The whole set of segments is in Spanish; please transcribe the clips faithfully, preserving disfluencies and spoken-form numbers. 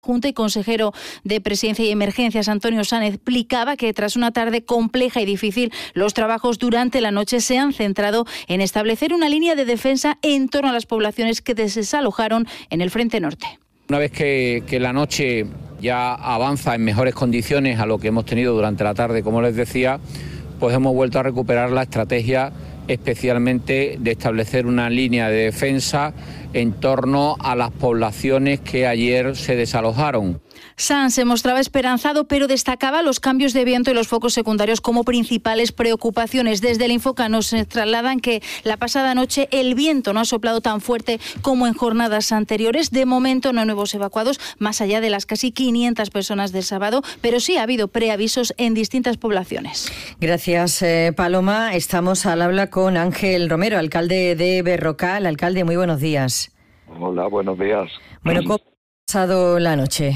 Junta y consejero de Presidencia y Emergencias, Antonio Sáenz, explicaba que tras una tarde compleja y difícil, los trabajos durante la noche se han centrado en establecer una línea de defensa en torno a las poblaciones que desalojaron en el Frente Norte. Una vez que, que la noche ya avanza en mejores condiciones a lo que hemos tenido durante la tarde, como les decía, pues hemos vuelto a recuperar la estrategia especialmente de establecer una línea de defensa en torno a las poblaciones que ayer se desalojaron. Sáenz se mostraba esperanzado, pero destacaba los cambios de viento y los focos secundarios como principales preocupaciones. Desde el Infoca nos trasladan que la pasada noche el viento no ha soplado tan fuerte como en jornadas anteriores. De momento no hay nuevos evacuados, más allá de las casi quinientas personas del sábado, pero sí ha habido preavisos en distintas poblaciones. Gracias, eh, Paloma. Estamos al habla con Ángel Romero, alcalde de Berrocal. Alcalde, muy buenos días. Hola, buenos días. Bueno, ¿cómo ha pasado la noche?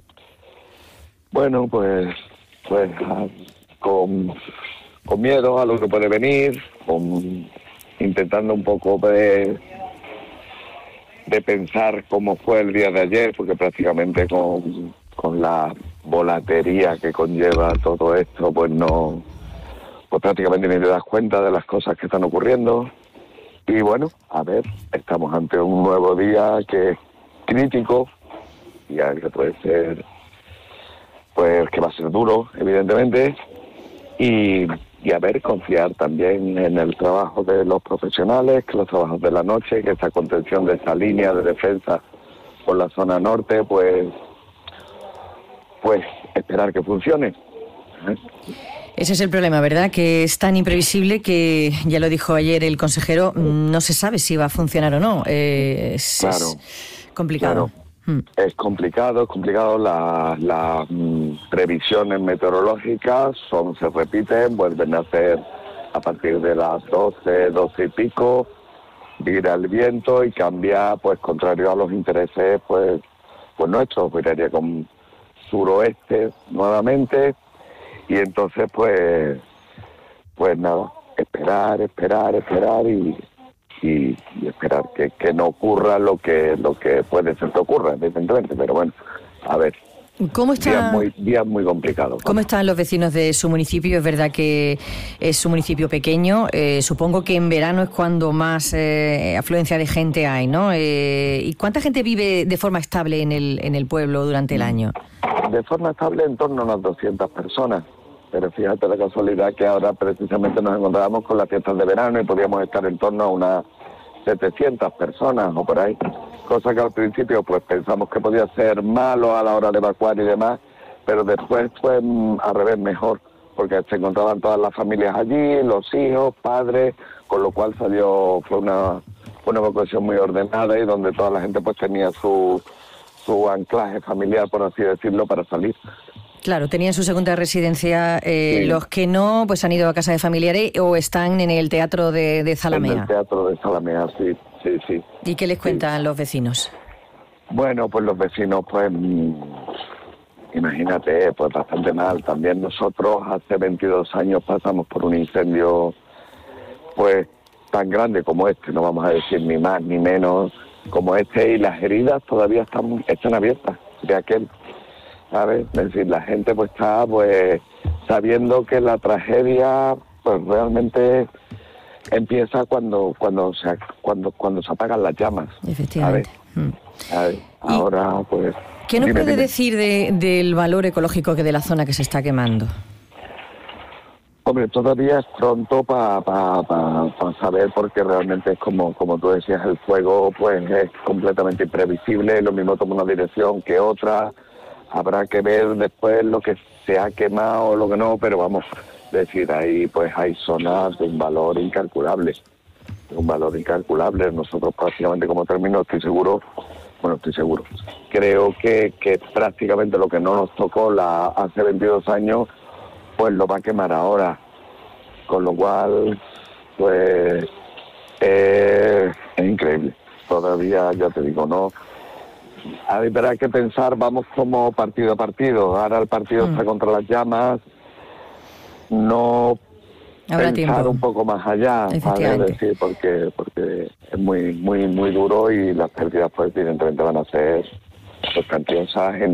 Bueno, pues, pues con, con miedo a lo que puede venir, con, intentando un poco de, de pensar cómo fue el día de ayer, porque prácticamente con, con la volatería que conlleva todo esto, pues no, pues prácticamente ni te das cuenta de las cosas que están ocurriendo. Y bueno, a ver, estamos ante un nuevo día que es crítico y que puede ser, pues que va a ser duro, evidentemente, y, y a ver, confiar también en el trabajo de los profesionales, que los trabajos de la noche, que esta contención de esta línea de defensa por la zona norte, pues, pues esperar que funcione. ¿Eh? Ese es el problema, ¿verdad? Que es tan imprevisible que, ya lo dijo ayer el consejero, no se sabe si va a funcionar o no. Eh, es, claro, es complicado. Claro. Es complicado, es complicado. Las la, mm, previsiones meteorológicas son, se repiten, vuelven a ser a partir de las doce, doce y pico, vira el viento y cambia, pues contrario a los intereses, pues, pues nuestros, viraría con suroeste nuevamente, y entonces pues, pues nada, esperar, esperar, esperar y Y, y esperar que, que no ocurra lo que lo que puede ser que ocurra, evidentemente, pero bueno, a ver. ¿Cómo está, días muy, días muy complicados. ¿Cómo están los vecinos de su municipio? Es verdad que es un municipio pequeño, eh, supongo que en verano es cuando más eh, afluencia de gente hay, ¿no? Eh, ¿Y cuánta gente vive de forma estable en el, en el pueblo durante el año? De forma estable en torno a unas doscientas personas. Pero fíjate la casualidad que ahora precisamente nos encontramos con las fiestas de verano y podíamos estar en torno a unas setecientas personas o por ahí. Cosa que al principio pues pensamos que podía ser malo a la hora de evacuar y demás, pero después fue al revés, mejor, porque se encontraban todas las familias allí, los hijos, padres, con lo cual salió, fue una, una evacuación muy ordenada y donde toda la gente pues tenía su, su anclaje familiar, por así decirlo, para salir. Claro, tenían su segunda residencia. Eh, sí. Los que no, pues han ido a casa de familiares o están en el teatro de, de Zalamea. En el teatro de Zalamea, sí, sí, sí. ¿Y qué les cuentan sí. los vecinos? Bueno, pues los vecinos, pues, mmm, imagínate, pues bastante mal. También nosotros hace veintidós años pasamos por un incendio, pues, tan grande como este, no vamos a decir ni más ni menos como este, y las heridas todavía están, están abiertas de aquel. ¿Sabes? Es decir, la gente pues está pues sabiendo que la tragedia pues realmente empieza cuando cuando se cuando cuando se apagan las llamas. Efectivamente. ¿Sabes? ¿Sabes? Ahora pues. ¿Qué nos dime, puede dime. decir de, del valor ecológico que de la zona que se está quemando? Hombre, todavía es pronto para pa, pa, pa saber, porque realmente es como como tú decías, el fuego pues es completamente imprevisible, lo mismo toma una dirección que otra. Habrá que ver después lo que se ha quemado o lo que no, pero vamos, decir, ahí pues hay zonas de un valor incalculable, de un valor incalculable. Nosotros prácticamente como término estoy seguro, bueno, estoy seguro, creo que, que prácticamente lo que no nos tocó la hace veintidós años, pues lo va a quemar ahora, con lo cual, pues, eh, es increíble. Todavía, ya te digo, no... Habrá que pensar, vamos como partido a partido. Ahora el partido mm. está contra las llamas. No Habrá pensar tiempo. un poco más allá, ¿vale? Decir, porque porque es muy muy muy duro y las pérdidas pues evidentemente van a ser pues, cuantiosas en